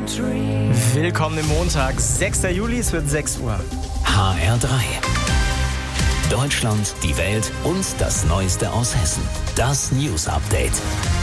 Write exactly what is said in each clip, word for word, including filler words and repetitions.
Willkommen im Montag, sechster Juli, es wird sechs Uhr. H R drei. Deutschland, die Welt und das Neueste aus Hessen. Das News Update.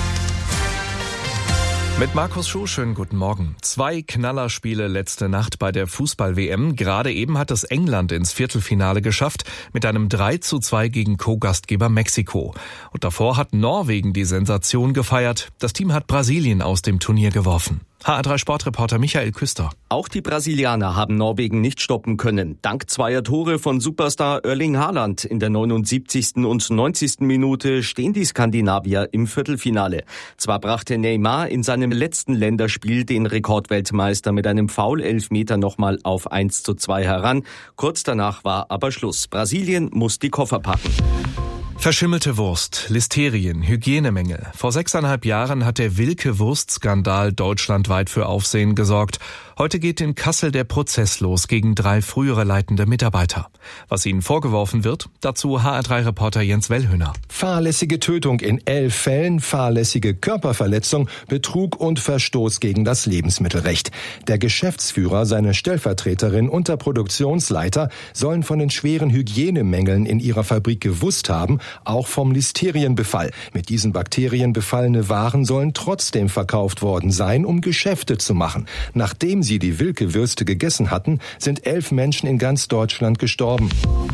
Mit Markus Schuh, schönen guten Morgen. Zwei Knallerspiele letzte Nacht bei der Fußball-W M. Gerade eben hat es England ins Viertelfinale geschafft mit einem drei zu zwei gegen Co-Gastgeber Mexiko. Und davor hat Norwegen die Sensation gefeiert. Das Team hat Brasilien aus dem Turnier geworfen. H R drei Sportreporter Michael Küster. Auch die Brasilianer haben Norwegen nicht stoppen können. Dank zweier Tore von Superstar Erling Haaland in der neunundsiebzigsten und neunzigsten Minute stehen die Skandinavier im Viertelfinale. Zwar brachte Neymar in seinem letzten Länderspiel den Rekordweltmeister mit einem Foul-Elfmeter nochmal auf eins zu zwei heran. Kurz danach war aber Schluss. Brasilien muss die Koffer packen. Verschimmelte Wurst, Listerien, Hygienemängel. Vor sechseinhalb Jahren hat der Wilke-Wurst-Skandal deutschlandweit für Aufsehen gesorgt. Heute geht in Kassel der Prozess los gegen drei frühere leitende Mitarbeiter. Was ihnen vorgeworfen wird, dazu H R drei Reporter Jens Wellhöhner. Fahrlässige Tötung in elf Fällen, fahrlässige Körperverletzung, Betrug und Verstoß gegen das Lebensmittelrecht. Der Geschäftsführer, seine Stellvertreterin und der Produktionsleiter sollen von den schweren Hygienemängeln in ihrer Fabrik gewusst haben, auch vom Listerienbefall. Mit diesen Bakterien befallene Waren sollen trotzdem verkauft worden sein, um Geschäfte zu machen. Nachdem sie die Wilke-Würste gegessen hatten, sind elf Menschen in ganz Deutschland gestorben.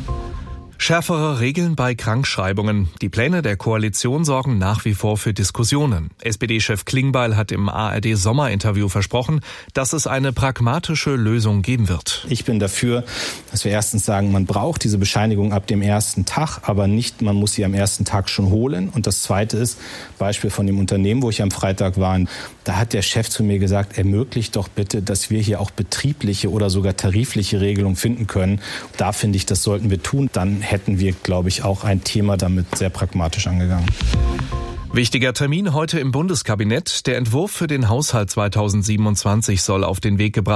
Schärfere Regeln bei Krankschreibungen. Die Pläne der Koalition sorgen nach wie vor für Diskussionen. S P D-Chef Klingbeil hat im A R D-Sommerinterview versprochen, dass es eine pragmatische Lösung geben wird. Ich bin dafür, dass wir erstens sagen, man braucht diese Bescheinigung ab dem ersten Tag, aber nicht, man muss sie am ersten Tag schon holen. Und das Zweite ist, Beispiel von dem Unternehmen, wo ich am Freitag war, da hat der Chef zu mir gesagt, ermöglicht doch bitte, dass wir hier auch betriebliche oder sogar tarifliche Regelungen finden können. Da finde ich, das sollten wir tun. Dann hätten wir, glaube ich, auch ein Thema damit sehr pragmatisch angegangen. Wichtiger Termin heute im Bundeskabinett. Der Entwurf für den Haushalt zweitausendsiebenundzwanzig soll auf den Weg gebracht